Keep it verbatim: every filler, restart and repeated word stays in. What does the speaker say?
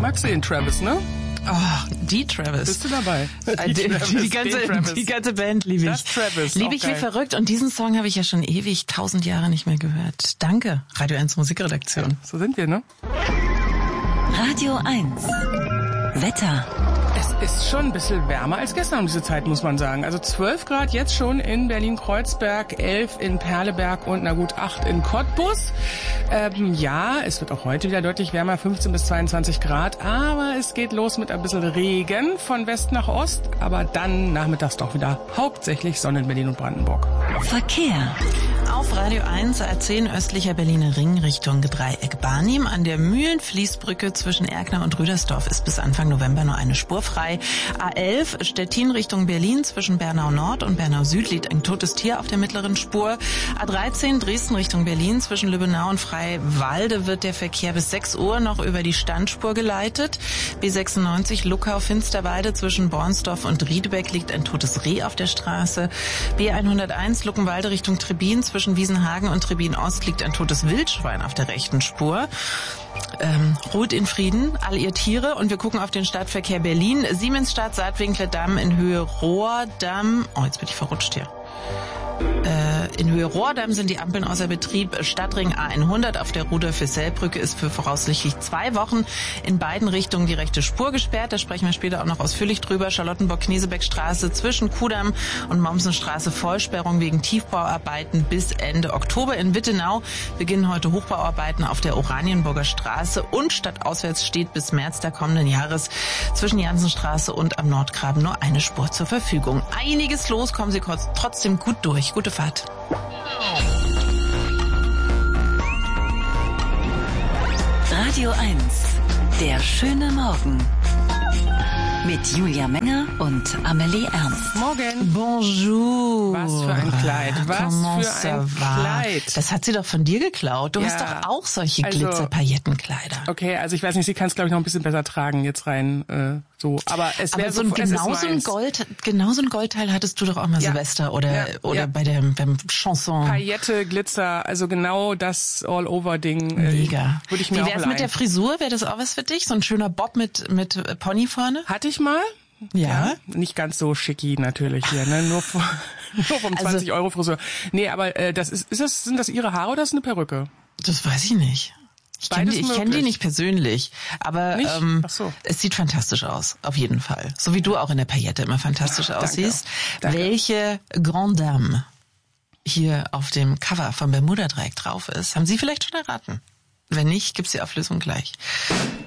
magst den Travis, ne? Oh, die Travis. Bist du dabei? Die, die, Travis, die, ganze, die ganze Band liebe ich. Das Travis. Liebe ich wie verrückt. Und diesen Song habe ich ja schon ewig, tausend Jahre nicht mehr gehört. Danke, Radio eins Musikredaktion. So sind wir, ne? Radio eins. Wetter. Es ist schon ein bisschen wärmer als gestern um diese Zeit, muss man sagen. Also zwölf Grad jetzt schon in Berlin-Kreuzberg, elf in Perleberg und na gut acht in Cottbus. Ähm, ja, es wird auch heute wieder deutlich wärmer, fünfzehn bis zweiundzwanzig Grad. Aber es geht los mit ein bisschen Regen von West nach Ost. Aber dann nachmittags doch wieder hauptsächlich Sonne in Berlin und Brandenburg. Verkehr. Auf Radio eins A zehn östlicher Berliner Ring Richtung Dreieck Barnim. An der Mühlenfließbrücke zwischen Erkner und Rüdersdorf ist bis Anfang November nur eine Spur frei. A elf Stettin Richtung Berlin zwischen Bernau Nord und Bernau Süd liegt ein totes Tier auf der mittleren Spur. A dreizehn Dresden Richtung Berlin zwischen Lübbenau und Freiwalde wird der Verkehr bis sechs Uhr noch über die Standspur geleitet. B sechsundneunzig Luckau-Finsterwalde zwischen Bornsdorf und Riedebeck liegt ein totes Reh auf der Straße. B hunderteins Luckenwalde Richtung Trebin zwischen Wiesenhagen und Trebin Ost liegt ein totes Wildschwein auf der rechten Spur. Ähm, ruht in Frieden, all ihr Tiere. Und wir gucken auf den Stadtverkehr Berlin. Siemensstadt, Saatwinkler Damm in Höhe Rohrdamm. Oh, jetzt bin ich verrutscht hier. Äh, in Höhe Rohrdamm sind die Ampeln außer Betrieb. Stadtring A hundert auf der Rudolf-Wissell-Brücke ist für voraussichtlich zwei Wochen in beiden Richtungen die rechte Spur gesperrt. Da sprechen wir später auch noch ausführlich drüber. Charlottenburg-Knesebeck-Straße zwischen Kudamm und Mommsenstraße Vollsperrung wegen Tiefbauarbeiten bis Ende Oktober. In Wittenau beginnen heute Hochbauarbeiten auf der Oranienburger Straße und stadtauswärts steht bis März der kommenden Jahres zwischen Jansenstraße und am Nordgraben nur eine Spur zur Verfügung. Einiges los, kommen Sie kurz trotzdem gut durch. Gute Fahrt. Radio eins. Der schöne Morgen. Mit Julia Menger und Amelie Ernst. Morgen. Bonjour. Was für ein Kleid. Was Comment für ein ça va? Kleid. Das hat sie doch von dir geklaut. Du Ja. hast doch auch solche Also- Glitzer-Paillettenkleider. Okay, also ich weiß nicht, sie kann es glaube ich noch ein bisschen besser tragen jetzt rein äh, so. Aber es wäre Aber so so, ein, es ist genau so ein meins. Gold, genau so ein Goldteil hattest du doch auch mal Ja. Silvester oder Ja. oder Ja. bei dem beim Chanson. Paillette, Glitzer, also genau das All-Over-Ding. äh, Mega. Würde ich mir Wie auch wär's leihen. mit der Frisur? Wäre das auch was für dich? So ein schöner Bob mit mit Pony vorne? Hatte ich mal. Ja. Nicht ganz so schicki natürlich hier, ne? Nur, vom- nur vom Also- zwanzig Euro Friseur. Nee, aber äh, das ist, ist das, sind das ihre Haare oder ist das eine Perücke? Das weiß ich nicht. Ich kenne Beides die, ich kenn möglich. die nicht persönlich, aber Nicht? ähm, Ach so. es sieht fantastisch aus, auf jeden Fall. So wie du auch in der Paillette immer fantastisch Danke. aussiehst. Danke. Welche Grande Dame hier auf dem Cover vom Bermuda-Dreieck drauf ist, haben Sie vielleicht schon erraten? Wenn nicht, gibt's die Auflösung gleich.